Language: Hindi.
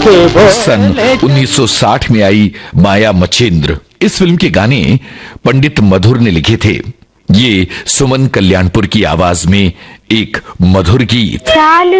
सन 1960 में आई माया मचेंद्र। इस फिल्म के गाने पंडित मधुर ने लिखे थे। ये सुमन कल्याणपुर की आवाज में एक मधुर गीत। चाल